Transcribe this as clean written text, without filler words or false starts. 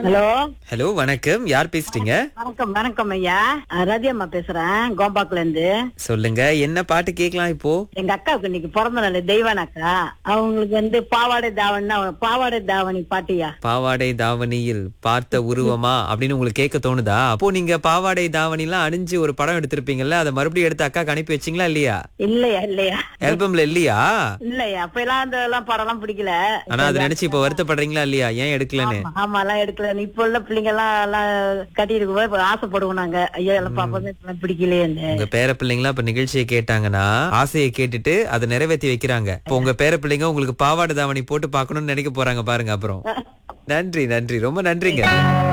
Hello. Hello, வணக்கம். யார் பேசுறீங்க? வணக்கம் வணக்கம் ஐயா. ரதியம்மா பேசுறேன், கோம்பாக்குல இருந்து. சொல்லுங்க, என்ன பாட்டு கேட்கலாம் இப்போ? எங்க அக்காவுக்கு இன்னைக்கு பிறந்த நாள், தெய்வான அக்கா. அவங்களுக்கு பாவாடை தாவணினா பாவாடை தாவணி பாட்டியா. பாவாடை தாவணியில் பார்த்த உருவமா அப்படின்னு உங்களுக்கு கேட்க தோணுதா? அப்போ நீங்க பாவாடை தாவணி எல்லாம் அணிஞ்சு ஒரு படம் எடுத்திருப்பீங்கல்ல, அதை மறுபடியும் எடுத்து அக்காக்கு அனுப்பி வச்சீங்களா இல்லையா? இல்லையா இல்லையா ஆல்பம்ல இல்லையா? இல்லையா, அப்ப எல்லாம் அந்த எல்லாம் படம் எல்லாம் பிடிக்கல. ஆனா அதை நினைச்சு இப்ப வருத்தப்படுறீங்களா இல்லையா, ஏன் எடுக்கலன்னு? ஆமா எல்லாம் எடுக்கல. இப்ப உள்ள பிள்ளைங்க எல்லாம் கட்டி இருக்கு ஆசைப்படுவோம் நாங்க. ஐயா எல்லாம் பாப்பா இப்ப பிடிக்கலையே. உங்க பேர பிள்ளைங்களா இப்ப நிகழ்ச்சியை கேட்டாங்கன்னா ஆசையை கேட்டுட்டு அதை நிறைவேற்றி வைக்கிறாங்க. இப்ப உங்க பேர பிள்ளைங்க உங்களுக்கு பாவாடை தாவணி போட்டு பாக்கணும்னு நினைக்க போறாங்க பாருங்க. அப்புறம் நன்றி நன்றி, ரொம்ப நன்றிங்க.